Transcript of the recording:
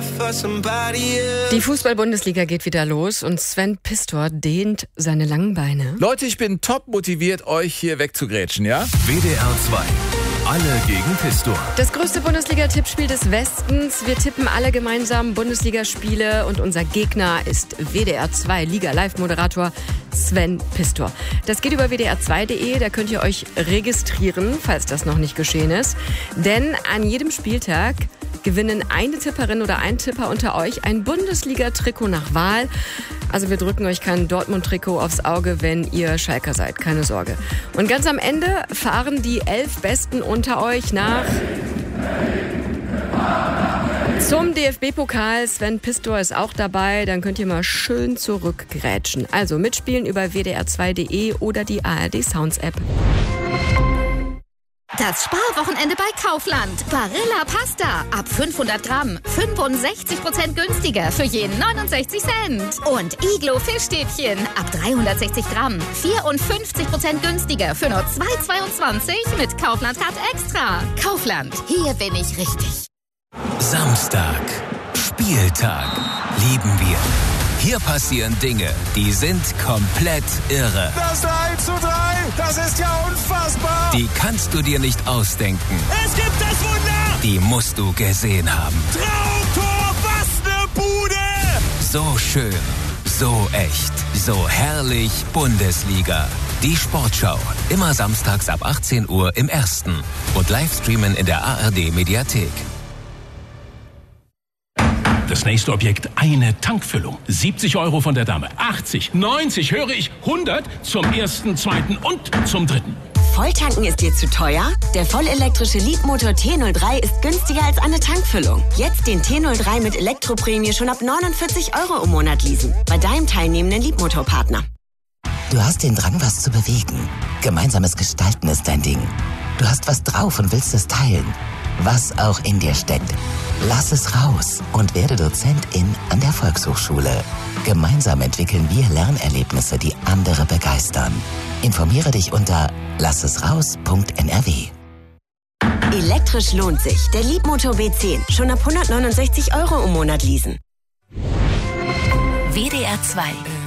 Die Fußball-Bundesliga geht wieder los und Sven Pistor dehnt seine langen Beine. Leute, ich bin top motiviert, euch hier wegzugrätschen, ja? WDR 2. Alle gegen Pistor. Das größte Bundesliga-Tippspiel des Westens. Wir tippen alle gemeinsam Bundesligaspiele und unser Gegner ist WDR 2 Liga-Live-Moderator Sven Pistor. Das geht über wdr2.de, da könnt ihr euch registrieren, falls das noch nicht geschehen ist. Denn an jedem Spieltag gewinnen eine Tipperin oder ein Tipper unter euch ein Bundesliga-Trikot nach Wahl. Also wir drücken euch kein Dortmund-Trikot aufs Auge, wenn ihr Schalker seid, keine Sorge. Und ganz am Ende fahren die 11 Besten unter euch zum DFB-Pokal. Sven Pistor ist auch dabei, dann könnt ihr mal schön zurückgrätschen. Also mitspielen über wdr2.de oder die ARD Sounds App. Das Sparwochenende bei Kaufland. Barilla Pasta. Ab 500 Gramm. 65% günstiger für jeden 69 Cent. Und Iglo Fischstäbchen. Ab 360 Gramm. 54% günstiger für nur 2,22 mit Kaufland Card Extra. Kaufland. Hier bin ich richtig. Samstag. Spieltag. Lieben wir. Hier passieren Dinge, die sind komplett irre. Das 3:3, das ist ja unfassbar. Die kannst du dir nicht ausdenken. Es gibt das Wunder. Die musst du gesehen haben. Traumtor, was ne Bude. So schön, so echt, so herrlich Bundesliga. Die Sportschau, immer samstags ab 18 Uhr im Ersten und Livestreamen in der ARD Mediathek. Das nächste Objekt, eine Tankfüllung. 70 € von der Dame. 80, 90, höre ich, 100 zum ersten, zweiten und zum dritten. Volltanken ist dir zu teuer? Der vollelektrische Leapmotor T03 ist günstiger als eine Tankfüllung. Jetzt den T03 mit Elektroprämie schon ab 49 € im Monat leasen. Bei deinem teilnehmenden Leapmotor-Partner. Du hast den Drang, was zu bewegen. Gemeinsames Gestalten ist dein Ding. Du hast was drauf und willst es teilen. Was auch in dir steckt. Lass es raus und werde Dozentin an der Volkshochschule. Gemeinsam entwickeln wir Lernerlebnisse, die andere begeistern. Informiere dich unter lassesraus.nrw. Elektrisch lohnt sich. Der Leapmotor B10. Schon ab 169 € im Monat leasen. WDR 2